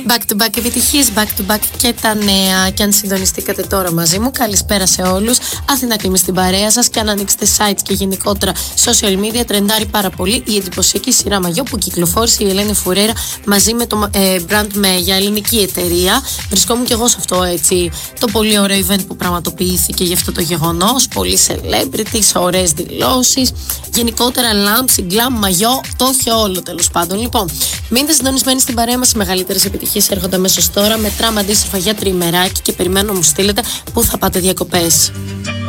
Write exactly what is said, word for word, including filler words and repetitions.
Back to back επιτυχίες, back to back και τα νέα. Και αν συντονιστήκατε τώρα μαζί μου, καλησπέρα σε όλους. Αθηνά Κλίμη στην παρέα σας. Και αν ανοίξετε sites και γενικότερα social media, τρεντάρει πάρα πολύ η εντυπωσιακή σειρά μαγιό που κυκλοφόρησε η Ελένη Φουρέρα μαζί με το ε, brand Μέγια, ελληνική εταιρεία. Βρισκόμουν και εγώ σε αυτό, έτσι, το πολύ ωραίο event που πραγματοποιήθηκε για αυτό το γεγονός. Πολλοί celebrities, ωραίες δηλώσεις. Γενικότερα lamps, glam, μαγιό, το είχε όλο τέλος πάντων. Λοιπόν, μείνετε συντονισμένοι στην παρέα μας. Οι μεγαλύτερες επιτυχίες έρχονται αμέσως τώρα. Μετράμε αντίστοιχα για τριημεράκι και περιμένω να μου στείλετε πού θα πάτε διακοπές.